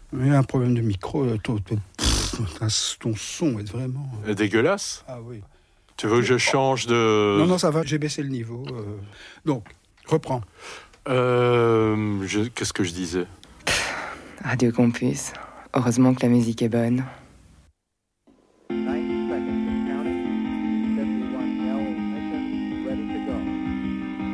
Il y a un problème de micro. Ton son est vraiment... Dégueulasse. Ah oui. Tu veux que je change de... Non, ça va, j'ai baissé le niveau. Donc, reprends. Qu'est-ce que je disais? Radio Campus. Heureusement que la musique est bonne.